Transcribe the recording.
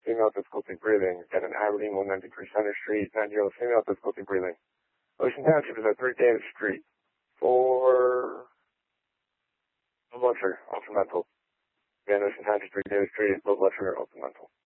female difficulty breathing at an Aberdeen 193 Center Street, 9-year-old female difficulty breathing. Ocean Township is at 3 Davis Street for blood pressure, ultra mental. Again, Ocean Township, 3 Davis Street, low blood sugar, ultra mental.